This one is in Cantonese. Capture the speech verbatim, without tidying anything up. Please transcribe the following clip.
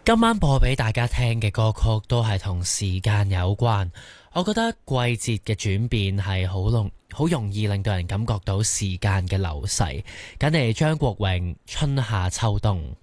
今晚播俾大家聽嘅歌曲都係同時間有關，我覺得季節嘅轉變係好容好容易令到人感覺到時間嘅流逝。緊嚟張國榮《春夏秋冬》。